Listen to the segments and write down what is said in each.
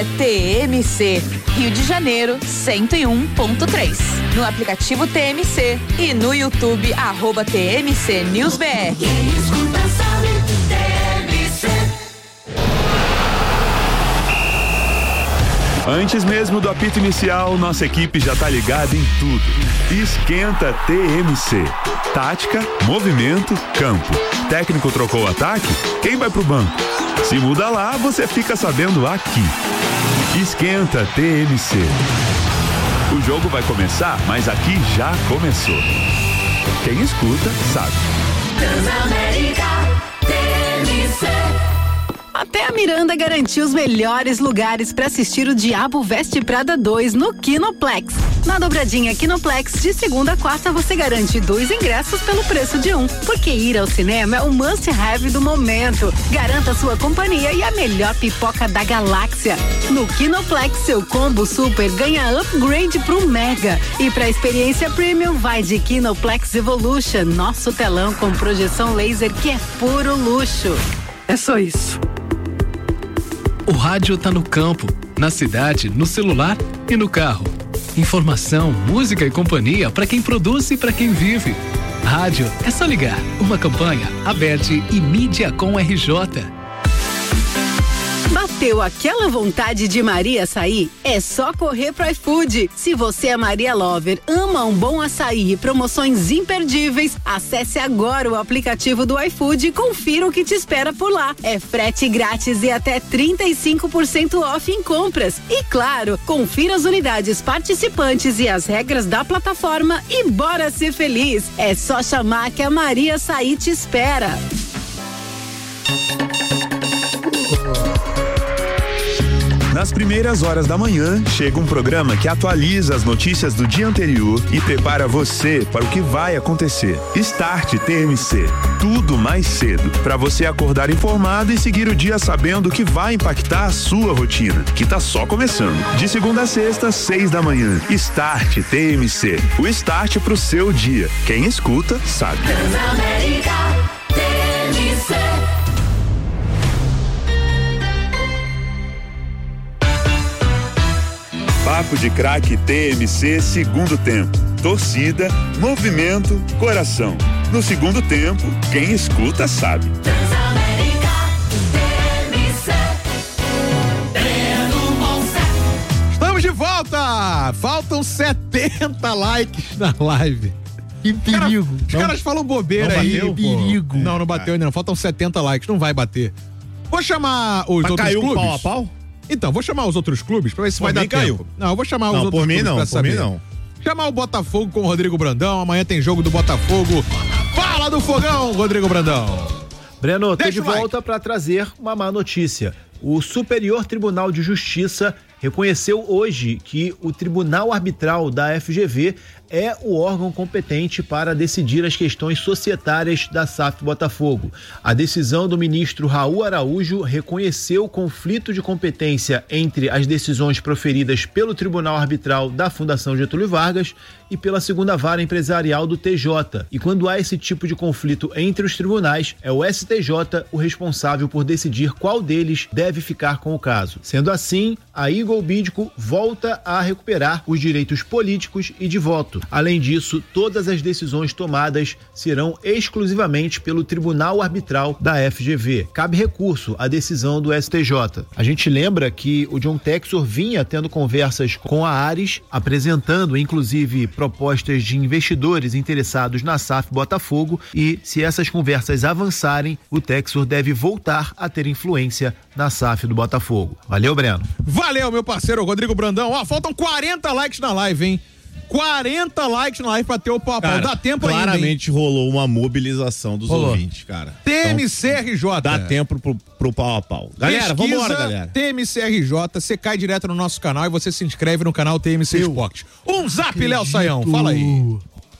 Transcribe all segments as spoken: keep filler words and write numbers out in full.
T M C, Rio de Janeiro, cento e um ponto três. No aplicativo T M C e no YouTube, arroba T M C News B R. Quem escuta sabe, T M C. Antes mesmo do apito inicial, nossa equipe já tá ligada em tudo. Esquenta T M C. Tática, movimento, campo. Técnico trocou o ataque? Quem vai pro banco? Se muda lá, você fica sabendo aqui. Esquenta T M C. O jogo vai começar, mas aqui já começou. Quem escuta, sabe. Transamérica, T M C. Até a Miranda garantiu os melhores lugares para assistir o Diabo Veste Prada dois no Kinoplex. Na dobradinha Kinoplex, de segunda a quarta, você garante dois ingressos pelo preço de um. Porque ir ao cinema é o must-have do momento. Garanta sua companhia e a melhor pipoca da galáxia. No Kinoplex, seu combo super ganha upgrade pro Mega. E pra experiência premium, vai de Kinoplex Evolution, nosso telão com projeção laser que é puro luxo. É só isso. O rádio tá no campo, na cidade, no celular e no carro. Informação, música e companhia para quem produz e para quem vive. Rádio é só ligar. Uma campanha, Aberte e Mídia com R J. Bateu aquela vontade de Maria açaí? É só correr pro iFood. Se você é Maria Lover, ama um bom açaí e promoções imperdíveis, acesse agora o aplicativo do iFood e confira o que te espera por lá. É frete grátis e até trinta e cinco por cento off em compras. E claro, confira as unidades participantes e as regras da plataforma e bora ser feliz. É só chamar que a Maria Açaí te espera. Nas primeiras horas da manhã, chega um programa que atualiza as notícias do dia anterior e prepara você para o que vai acontecer. Start T M C. Tudo mais cedo, para você acordar informado e seguir o dia sabendo o que vai impactar a sua rotina, que tá só começando. De segunda a sexta, seis da manhã. Start T M C. O start pro seu dia. Quem escuta, sabe. Transamérica, T M C. Papo de Craque T M C, segundo tempo. Torcida, movimento, coração. No segundo tempo, quem escuta sabe. Transamérica, T M C. Breno Monsanto. Estamos de volta! Faltam setenta likes na live. Que perigo. Cara, os caras falam bobeira aí. Bateu, que perigo. Não, não bateu ainda não. Faltam setenta likes. Não vai bater. Vou chamar os Mas outros caiu clubes. pau a pau? Então, vou chamar os outros clubes pra ver se Por vai dar mim caiu. tempo. Não, eu vou chamar os Não, outros por mim clubes não, pra por saber. mim não. Chamar o Botafogo com o Rodrigo Brandão. Amanhã tem jogo do Botafogo. Fala do Fogão, Rodrigo Brandão. Breno, tô Deixa de o like. volta para trazer uma má notícia. O Superior Tribunal de Justiça reconheceu hoje que o Tribunal Arbitral da F G V é o órgão competente para decidir as questões societárias da S A F Botafogo. A decisão do ministro Raul Araújo reconheceu o conflito de competência entre as decisões proferidas pelo Tribunal Arbitral da Fundação Getúlio Vargas e pela segunda vara empresarial do T J. E quando há esse tipo de conflito entre os tribunais, é o S T J o responsável por decidir qual deles deve ficar com o caso. Sendo assim, a Eagle Bídico volta a recuperar os direitos políticos e de voto. Além disso, todas as decisões tomadas serão exclusivamente pelo Tribunal Arbitral da F G V. Cabe recurso à decisão do S T J. A gente lembra que o John Texor vinha tendo conversas com a Ares, apresentando inclusive propostas de investidores interessados na S A F Botafogo, e se essas conversas avançarem, o Texor deve voltar a ter influência na S A F do Botafogo. Valeu, Breno. Valeu, meu parceiro Rodrigo Brandão. Ó, faltam quarenta likes na live, hein? quarenta likes na live pra ter o pau a pau. Dá tempo ainda, hein? Claramente rolou uma mobilização dos Rolou. ouvintes, cara. T M C R J. Dá tempo pro, pro pau a pau. Galera, Pesquisa vambora, galera. T M C R J, você cai direto no nosso canal e você se inscreve no canal T M C Esportes. Um zap, Léo Saião, fala aí.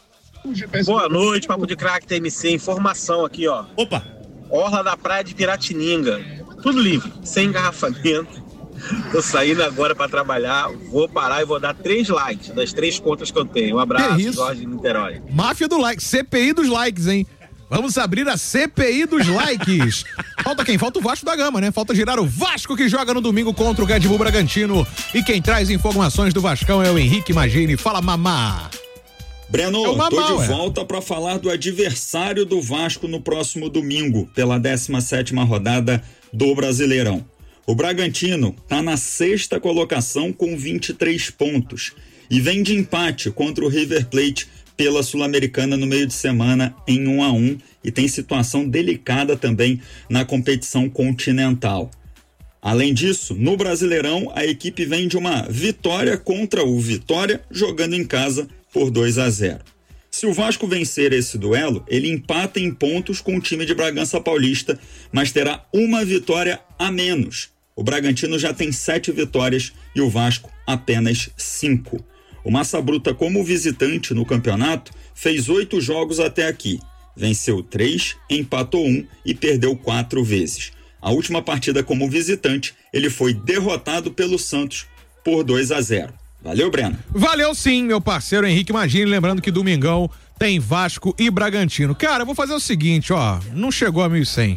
Boa noite, Papo de Craque T M C, informação aqui, ó. Opa! Orla da Praia de Piratininga, tudo livre, sem engarrafamento. Tô saindo agora pra trabalhar, vou parar e vou dar três likes das três contas que eu tenho. Um abraço, Que isso? Jorge de Niterói. Máfia do like, C P I dos likes, hein? Vamos abrir a C P I dos likes. Falta quem? Falta o Vasco da Gama, né? Falta girar o Vasco que joga no domingo contra o Red Bull Bragantino. E quem traz informações do Vascão é o Henrique Magini. Fala, mamá. Breno, é tô de é. volta para falar do adversário do Vasco no próximo domingo, pela décima sétima rodada do Brasileirão. O Bragantino tá na sexta colocação com vinte e três pontos e vem de empate contra o River Plate pela Sul-Americana no meio de semana em um a um e tem situação delicada também na competição continental. Além disso, no Brasileirão, a equipe vem de uma vitória contra o Vitória, jogando em casa por dois a zero. Se o Vasco vencer esse duelo, ele empata em pontos com o time de Bragança Paulista, mas terá uma vitória a menos. O Bragantino já tem sete vitórias e o Vasco apenas cinco. O Massa Bruta, como visitante no campeonato, fez oito jogos até aqui. Venceu três, empatou um e perdeu quatro vezes. A última partida como visitante, ele foi derrotado pelo Santos por dois a zero. Valeu, Breno. Valeu sim, meu parceiro Henrique Magini. Lembrando que domingão tem Vasco e Bragantino. Cara, eu vou fazer o seguinte, ó. Não chegou a mil e cem.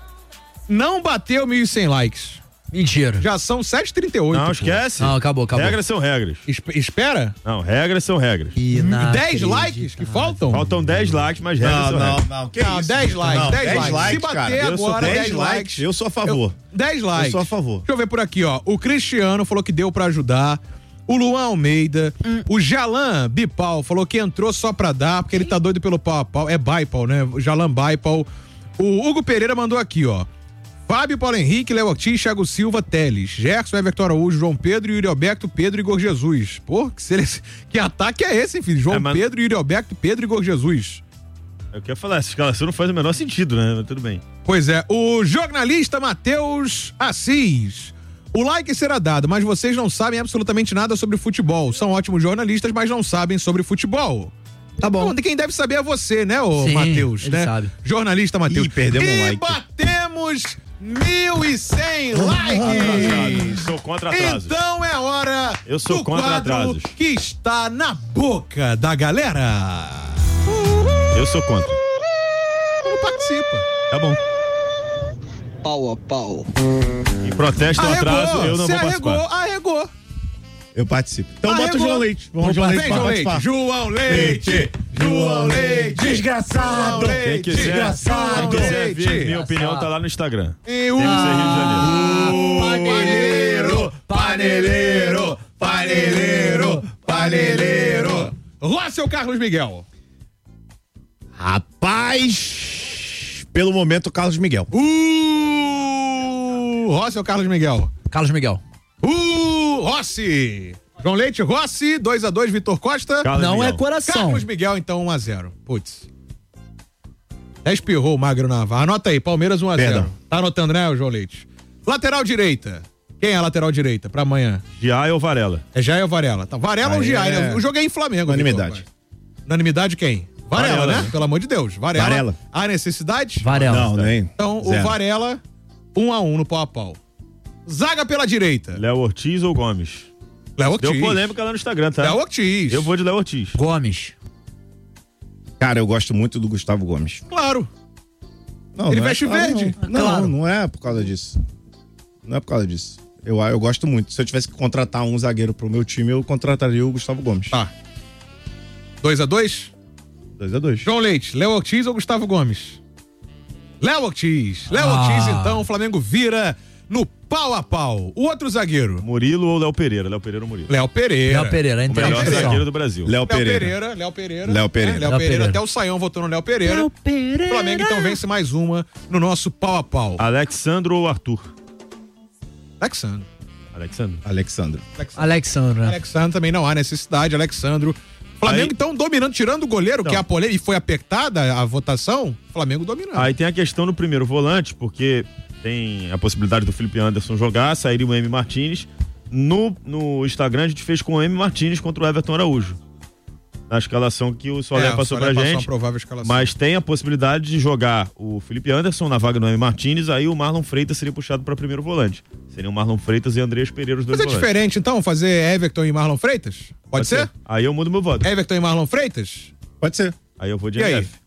Não bateu mil e cem likes. Mentira. Já são sete e trinta e oito. Não, esquece. Não, acabou, acabou. Regras são regras. Esp- espera? Não, regras são regras. dez likes que faltam? Faltam dez likes, mas regras Não, são não, regras. não. Que Não, isso? dez likes, Não, dez dez likes. likes, Se bater cara. Eu sou agora, dez dez likes, likes. eu sou a favor. dez likes. Eu sou a favor. Deixa eu ver por aqui, ó. O Cristiano falou que deu pra ajudar. O Luan Almeida. Hum. O Jalan Bipal falou que entrou só pra dar, porque ele tá doido pelo pau a pau. É Baipal, né? O Jalan Baipal. O Hugo Pereira mandou aqui, ó. Fábio, Paulo Henrique, Léo Ortiz, Thiago Silva, Teles, Gerson, Everton Araújo, João Pedro, Yuri Alberto, Pedro e Igor Jesus. Pô, que, sele... que ataque é esse, filho? João é, mas... Pedro, Yuri Alberto, Pedro e Igor Jesus. Eu queria falar, essa escalação não faz o menor sentido, né? Mas tudo bem. Pois é, o jornalista Matheus Assis. O like será dado, mas vocês não sabem absolutamente nada sobre futebol. São ótimos jornalistas, mas não sabem sobre futebol. Tá bom. Então, quem deve saber é você, né, ô Matheus? Ele né? sabe. Jornalista Matheus. Ih, perdemos e um like. batemos mil e cem likes. Sou contra atrasos. Então é hora Eu sou do contra quadro atrasos. que está na boca da galera. Eu sou contra. Não participa. Tá bom. Pau a pau. Em protesto ao atraso, eu não Cê vou arregou, participar. arregou. Eu participo. Então Arregou. bota o João Leite. Vamos João Leite Vem, pra João participar. Leite. João Leite. João Leite. Desgraçado. João Leite. Quem quiser, Desgraçado. quem quiser Leite. ver, minha opinião tá lá no Instagram. E o Tem que ser Rio de Janeiro. paneleiro, paneleiro, paneleiro, paneleiro. Russell Carlos Miguel. Rapaz, pelo momento, Carlos Miguel. Uh, Rossi ou Carlos Miguel? Carlos Miguel. Uh, Rossi. João Leite, Rossi, dois a dois, Vitor Costa. Carlos Não Miguel. é coração. Carlos Miguel, então, um a zero. Putz. Até espirrou o Magro Navarro. Anota aí, Palmeiras um a zero. Perdão. Tá anotando, né, o João Leite? Lateral direita. Quem é a lateral direita pra amanhã? Giai ou Varela? É Jair ou Varela? Tá, Varela ou Aí Jair? é- né? O jogo é em Flamengo. Unanimidade. Vitor. Unanimidade quem? Varela, Varela, né? né? Pelo amor de Deus. Varela. Varela. Há necessidade? Varela. Não, nem. Então, o Zero. Varela, um a um no pau a pau. Zaga pela direita. Léo Ortiz ou Gomes? Léo Ortiz. Deu polêmica lá no Instagram, tá? Léo Ortiz. Eu vou de Léo Ortiz. Gomes. Cara, eu gosto muito do Gustavo Gomes. Claro. Não, Ele não é veste claro, verde. Não, Claro. não, não é por causa disso. Não é por causa disso. Eu, eu gosto muito. Se eu tivesse que contratar um zagueiro pro meu time, eu contrataria o Gustavo Gomes. Tá. dois a dois? dois a dois. João Leite, Léo Ortiz ou Gustavo Gomes? Léo Ortiz. Léo Ah. Ortiz, então, o Flamengo vira no pau a pau. O outro zagueiro. Murilo ou Léo Pereira? Léo Pereira ou Murilo? Léo Pereira. Léo Pereira, O melhor interpretação. zagueiro do Brasil. Léo Léo Pereira. Pereira, Léo Pereira. Léo Pereira. É, Léo Léo Pereira. Pereira. Até o Saião votou no Léo Pereira. O Flamengo então vence mais uma no nosso pau a pau. Alexandro ou Arthur? Alexandre. Alexandro. Alexandre. Alexandre. né? Alexandre também não há necessidade. Alexandro. Flamengo Aí- então dominando, tirando o goleiro, Então. que é a polêmica, e foi apertada a votação. Flamengo dominando. Aí tem a questão no primeiro volante, porque tem a possibilidade do Felipe Anderson jogar, sairia o M. Martínez. No, no Instagram a gente fez com o M. Martínez contra o Everton Araújo. Na escalação que o Solé É, o passou Solé pra passou gente. a provável escalação. Mas tem a possibilidade de jogar o Felipe Anderson na vaga do M. Martínez, aí o Marlon Freitas seria puxado para primeiro volante. Seriam Marlon Freitas e Andreas Pereira os dois Mas é volantes. diferente, então, fazer Everton e Marlon Freitas? Pode, ser? Aí eu mudo meu voto. Everton e Marlon Freitas? Pode ser. Aí eu vou de E aí? M F.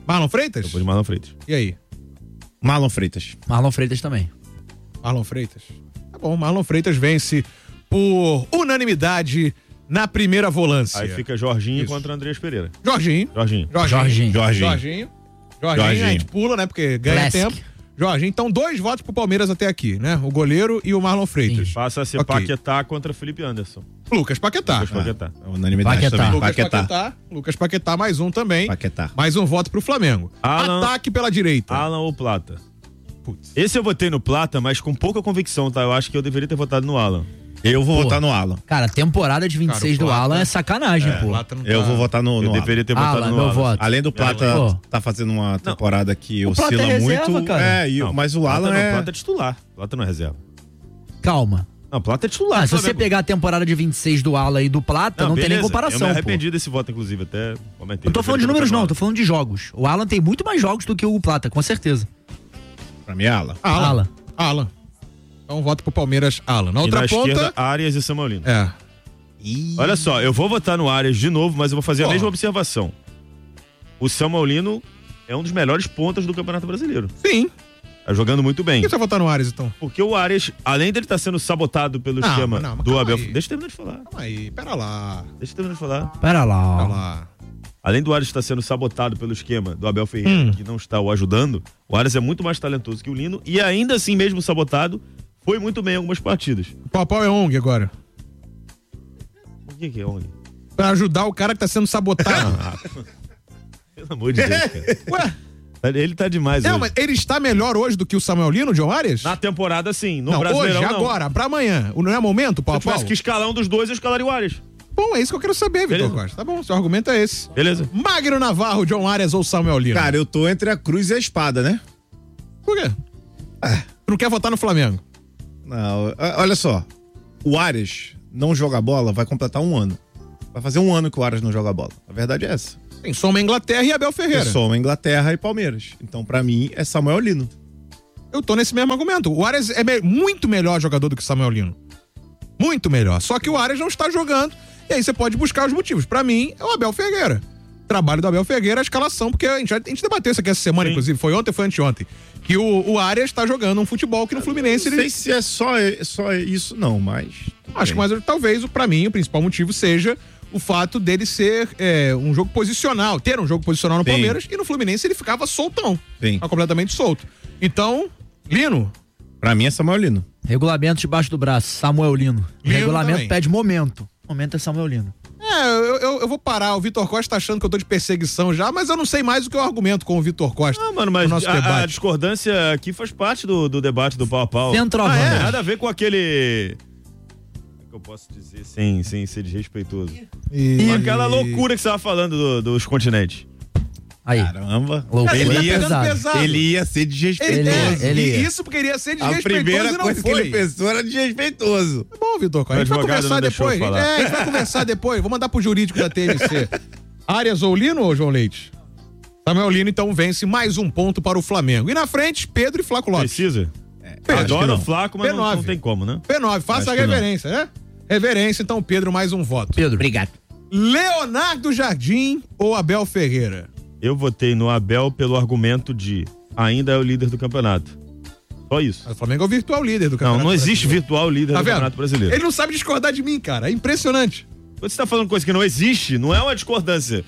Marlon Freitas? Eu vou de Marlon Freitas. E aí? Marlon Freitas. Marlon Freitas também. Marlon Freitas. Tá bom, Marlon Freitas vence por unanimidade na primeira volância. Aí fica Jorginho Isso. contra Andreas Pereira. Jorginho. Jorginho. Jorginho. Jorginho. Jorginho. Jorginho. Jorginho. Jorginho. A gente pula, né? Porque ganha Classic. tempo. Jorginho. Então, dois votos pro Palmeiras até aqui, né? O goleiro e o Marlon Freitas. Passa a ser Ok. Paquetá contra Felipe Anderson. Lucas Paquetá. Lucas Paquetá. É unanimidade Paquetá. também. Lucas Paquetá. Paquetá. Lucas Paquetá, mais um também. Paquetá. Mais um voto pro Flamengo. Alan- Ataque pela direita. Alan ou Plata? Putz. Esse eu votei no Plata, mas com pouca convicção, tá? Eu acho que eu deveria ter votado no Alan. Eu vou Pô. votar no Alan. Cara, temporada de vinte e seis Cara, o do Plata- Alan é sacanagem, pô. Plata não Eu tá- vou votar no, no Eu Alan. deveria ter votado Alan, no meu Alan. voto. Além do Plata Pô. tá fazendo uma temporada que O Plata oscila é reserva, muito. cara. É, e- Não, mas o Plata Alan não, é. Plata é titular. Plata não é reserva. Calma. Não, Plata é titular. Ah, se você Flamengo. pegar a temporada de vinte e seis do Alan e do Plata, não, tem nem beleza. comparação, Eu me pô. arrependi desse voto, inclusive, até comentei. Eu tô falando de Deveria ter números votado não, no tô falando de jogos. O Alan tem muito mais jogos do que o Plata, com certeza. Pra mim é Alan. Alan. Alan. Alan. Então, voto pro Palmeiras, Alan. Na E outra na ponta. esquerda, Arias e Samuelino. É. Olha só, eu vou votar no Arias de novo, mas eu vou fazer a Ó. mesma observação. O Samuelino é um dos melhores pontas do Campeonato Brasileiro. Sim. Tá jogando muito bem. Por que você vai votar no Ares, então? Porque o Arias, além dele estar sendo sabotado pelo Não, esquema não, mas do calma Abel. aí. Deixa eu terminar de falar. Calma aí, pera lá. Deixa eu terminar de falar. Pera lá. Pera lá. Além do Arias estar sendo sabotado pelo esquema do Abel Ferreira, Hum. que não está o ajudando, o Arias é muito mais talentoso que o Lino e ainda assim, mesmo sabotado, foi muito bem em algumas partidas. O pau-pau é O N G agora. Por que que é onde? Pra ajudar o cara que tá sendo sabotado. Pelo amor de Deus, cara. Ué? Ele tá demais Não, hoje. mas ele está melhor hoje do que o Samuel Lino, o John Arias? Na temporada, sim. No não, Brasileirão, hoje, não. agora, pra amanhã. Não é momento, Se eu pau-pau? tivesse que escalar um dos dois, eu escalaria o Arias. Bom, é isso que eu quero saber, Vitor Beleza. Costa. Tá bom, seu argumento é esse. Beleza? Magno Navarro, John Arias ou Samuel Lino? Cara, eu tô entre a cruz e a espada, né? Por quê? É. Tu não quer votar no Flamengo? Não, ó- olha só. O Arias não joga bola, vai completar um ano. Vai fazer um ano que o Arias não joga bola. A verdade é essa. Tem soma Inglaterra e Abel Ferreira. Eu sou Inglaterra e Palmeiras. Então, pra mim, é Samuel Lino. Eu tô nesse mesmo argumento. O Arias é me- muito melhor jogador do que o Samuel Lino. Muito melhor. Só que o Arias não está jogando. E aí você pode buscar os motivos. Pra mim, é o Abel Ferreira. Trabalho do Abel Ferreira, a escalação, porque a gente, já- a gente debateu isso aqui essa semana, Sim. inclusive. Foi ontem ou foi anteontem? Que o, o Arias tá jogando um futebol que no Fluminense Não sei ele. se é só, só isso, não, mas. Acho que mas talvez, pra mim, o principal motivo seja o fato dele ser é, um jogo posicional, ter um jogo posicional no Sim. Palmeiras, e no Fluminense ele ficava soltão. Sim. Tá completamente solto. Então, Lino, Pra mim é Samuel Lino. Regulamento debaixo do braço, Samuel Lino. Lino Regulamento também. pede momento. Momento é Samuel Lino. É, eu, eu, eu vou parar. O Vitor Costa tá achando que eu tô de perseguição já, mas eu não sei mais o que eu argumento com o Vitor Costa. Ah, mano, mas no nosso a, a debate. discordância aqui faz parte do, do debate do pau a pau. Centroavante. Ah, é? Nada a ver com aquele... Como é que eu posso dizer sem, sem ser desrespeitoso? E- Com aquela loucura que você tava falando do- dos continentes. Aí. Caramba. Loucura Ele tá ia, pegando pesado. ele ia ser desrespeitoso. Ele, Ele- é, ele e é. isso porque queria ser A desrespeitoso primeira e não coisa foi. que ele pensou era desrespeitoso. Tá bom, Vitor Costa. A gente O vai advogado conversar não deixou depois. eu falar. É, a gente vai conversar depois. Vou mandar pro jurídico da T M C. Arias ou Lino ou João Leite? Samuel Lino, então, vence mais um ponto para o Flamengo. E na frente, Pedro e Flaco Lopes. Precisa? Pedro. Adoro não. o Flaco, mas P não, nove. não tem como, né? P nove, faça Acho a que não. reverência, né? Reverência, então, Pedro, mais um voto. Pedro. Obrigado. Leonardo Jardim ou Abel Ferreira? Eu votei no Abel pelo argumento de ainda é o líder do campeonato. Só isso. O Flamengo é o virtual líder do Não, campeonato. não existe brasileiro. virtual líder Tá do vendo? Campeonato Brasileiro. Ele não sabe discordar de mim, cara. É impressionante. Quando você tá falando coisa que não existe, não é uma discordância.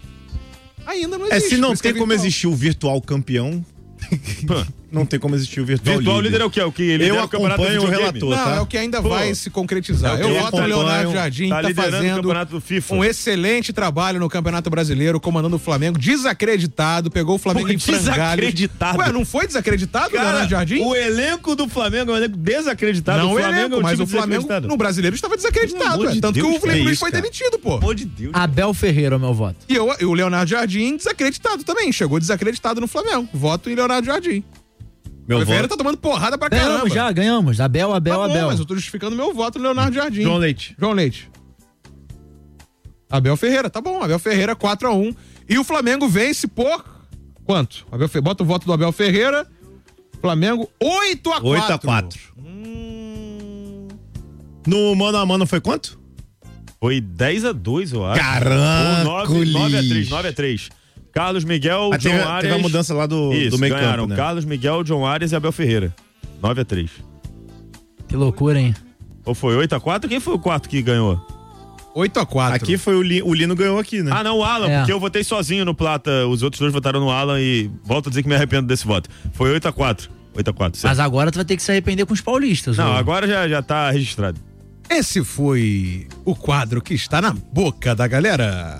Ainda não É, existe. se não por isso que tem é como virtual. existir o virtual campeão, não tem como existir o virtual, Virtual líder líder. é o quê? O que lidera Eu o campeonato acompanho do o videogame? relator, Não, tá? é o que ainda Pô, vai se concretizar. é o que Eu ele voto no acompanha, Leonardo Jardim, tá que tá liderando o fazendo campeonato do FIFA. um excelente trabalho no Campeonato Brasileiro, comandando o Flamengo, desacreditado, pegou o Flamengo Pô, em frangalhos. desacreditado? Ué, não foi desacreditado o Cara, Leonardo Jardim? o elenco do Flamengo é um elenco desacreditado. Não o é Flamengo elenco, é um mas time o Flamengo desacreditado. no Brasileiro estava Pelo desacreditado. amor é. de Tanto Deus, que o Felipe é Luiz isso, foi cara. demitido, pô. Pelo amor de Deus. Abel Ferreira é o meu voto. E, eu, e o Leonardo Jardim desacreditado também. Chegou desacreditado no Flamengo. Voto em Leonardo Jardim. Meu o Ferreira voto. tá tomando porrada pra caramba. Ganhamos já, ganhamos. Abel, Abel, Tá bom, Abel. mas eu tô justificando meu voto no Leonardo Jardim. João Leite. João Leite. Abel Ferreira, tá bom. Abel Ferreira, quatro a um. E o Flamengo vence por quanto? Abel Fe... Bota o voto do Abel Ferreira. Flamengo, oito a quatro. oito a quatro. No mano a mano foi quanto? Foi dez a dois, eu acho. Caraca, Ou nove a três. lixo. nove a três. Carlos Miguel, Ah, John teve, Arias. teve a mudança lá do, Isso, do meio ganharam campo, né? Carlos Miguel, John Arias e Abel Ferreira. nove a três. Que loucura, hein? Ou foi oito a quatro? Quem foi o quarto que ganhou? oito a quatro. Aqui foi o, Li, o Lino ganhou aqui, né? Ah, não, o Alan, É. porque eu votei sozinho no Plata. Os outros dois votaram no Alan e volto a dizer que me arrependo desse voto. Foi oito a quatro. oito a quatro, certo? Mas agora tu vai ter que se arrepender com os paulistas. Não, ô. agora já, já tá registrado. Esse foi o quadro que está na boca da galera.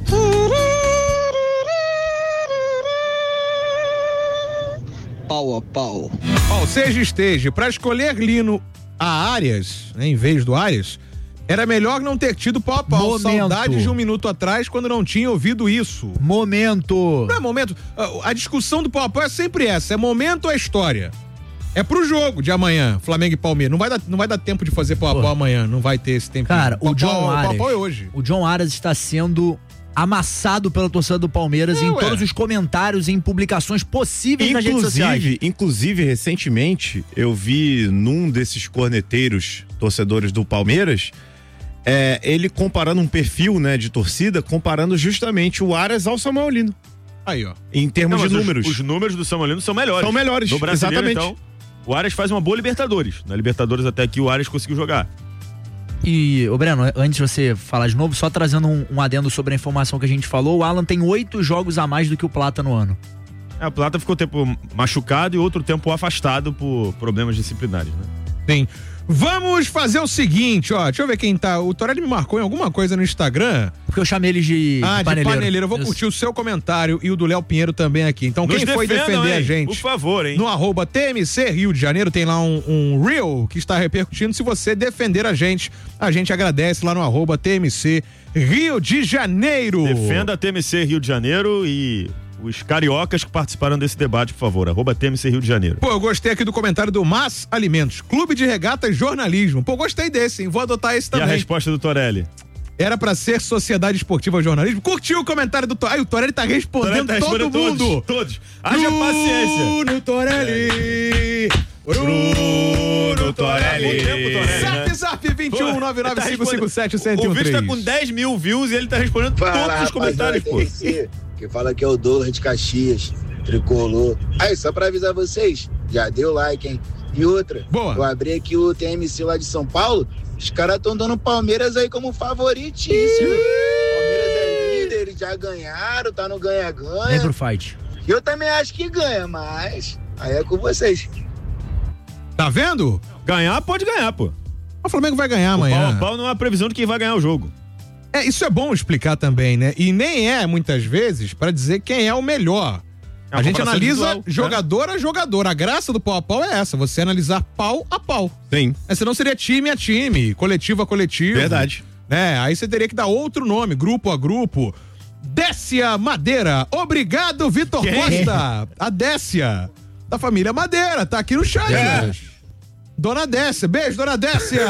Pau a pau. Ó, seja esteja, pra escolher Lino a Arias, né, em vez do Arias, era melhor não ter tido pau a pau. Momento. Saudades de um minuto atrás quando não tinha ouvido isso. Momento. Não é momento. A, a discussão do pau a pau é sempre essa. É momento ou é história? É pro jogo de amanhã, Flamengo e Palmeiras. Não vai dar, não vai dar tempo de fazer pau a pau amanhã. Não vai ter esse tempo. Cara, o John Pau a Arias. pau é hoje. O John Arias está sendo amassado pela torcida do Palmeiras É, em ué. todos os comentários e em publicações possíveis nas redes sociais. Inclusive, inclusive, recentemente, eu vi num desses corneteiros torcedores do Palmeiras, é, ele comparando um perfil, né, de torcida, comparando justamente o Arias ao Samuel Lino. Aí, ó. Em termos Não, de mas os- números. Os, números do Samuel Lino são melhores. São melhores, No brasileiro, exatamente. então, o Arias faz uma boa Libertadores. Na Libertadores até aqui o Arias conseguiu jogar. E, ô Breno, antes de você falar de novo, só trazendo um, um adendo sobre a informação que a gente falou, o Alan tem oito jogos a mais do que o Plata no ano. É, o Plata ficou tempo machucado e outro tempo afastado por problemas disciplinares, né? Sim. Vamos fazer o seguinte, ó. Deixa eu ver quem tá. O Torelli me marcou em alguma coisa no Instagram. Porque eu chamei eles de, Ah, de de paneleiro. paneleiro. Eu vou Isso. curtir o seu comentário e o do Léo Pinheiro também aqui. Então, Nos quem foi defendam, defender hein? a gente? Por favor, hein? No arroba T M C Rio de Janeiro, tem lá um, um Reel que está repercutindo. Se você defender a gente, a gente agradece lá no arroba T M C Rio de Janeiro. Defenda a T M C Rio de Janeiro e os cariocas que participaram desse debate, por favor. Arroba T M C Rio de Janeiro. Pô, eu gostei aqui do comentário do Mas Alimentos, Clube de Regatas Jornalismo. Pô, gostei desse, hein? Vou adotar esse E a também. resposta do Torelli? Era pra ser Sociedade Esportiva Jornalismo. Curtiu o comentário do Torelli? Ai, o Torelli tá respondendo Torelli tá todo respondendo mundo. Todos, todos. Haja paciência. Bruno Torelli. Bruno Torelli. Zap Zap vinte e um nove nove cinco cinco sete um zero O um vídeo tá três. com dez mil views e ele tá respondendo Fala, todos os comentários, pô. T M C, quem fala que é o Douglas de Caxias, tricolor. Aí, só pra avisar vocês, já deu like, hein? E outra, Boa. eu abri aqui o T M C lá de São Paulo, os caras estão dando o Palmeiras aí como favoritíssimo. Palmeiras é líder, eles já ganharam, tá no Vem ganha-ganha. pro fight. Eu também acho que ganha, mas aí é com vocês. Tá vendo? Ganhar, pode ganhar, pô. O Flamengo vai ganhar O pau amanhã. a pau não é a previsão de quem vai ganhar o jogo. É, isso é bom explicar também, né? E nem é, muitas vezes, pra dizer quem é o melhor. É uma a gente comparação analisa individual, né? jogador a jogador. A graça do pau a pau é essa, você analisar pau a pau. Sim. É, senão seria time a time, coletivo a coletivo. Verdade. Né? Aí você teria que dar outro nome, grupo a grupo. Décia Madeira. Obrigado, Vitor Quem? Costa. A Décia, da família Madeira, tá aqui no chat. né? Dona Décia. Beijo, Dona Décia.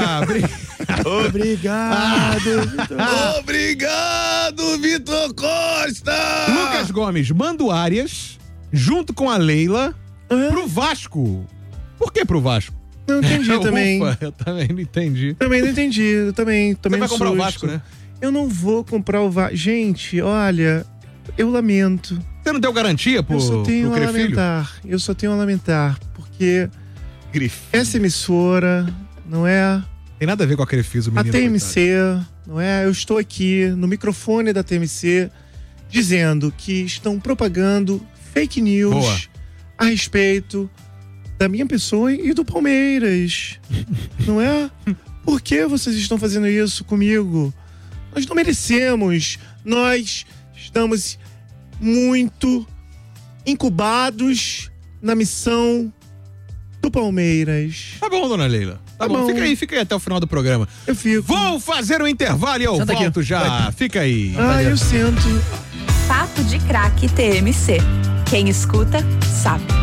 Obrigado. Obrigado, Vitor Costa! Lucas Gomes, manda o Arias, junto com a Leila, pro Vasco. Por que pro Vasco? Não entendi Ufa, também. eu também não entendi. Também não entendi. Eu também, também vai comprar o susto. Vasco, né? Eu não vou comprar o Vasco. Gente, olha, eu lamento. Você não deu garantia pro, eu só tenho pro a Crefilho? lamentar. Eu só tenho a lamentar. Porque essa emissora, não é? Tem nada a ver com a Crefisa, o menino. A T M C, não é? Eu estou aqui no microfone da T M C dizendo que estão propagando fake news Boa. a respeito da minha pessoa e do Palmeiras. Não é? Por que vocês estão fazendo isso comigo? Nós não merecemos. Nós estamos muito incubados na missão do Palmeiras. Tá bom, dona Leila. Tá, Tá bom. bom. Fica aí, fica aí até o final do programa. Eu fico. Vou fazer um intervalo e eu Senta aqui. volto já. Fica aí. Ah, eu sinto. Papo de Craque T M C. Quem escuta, sabe.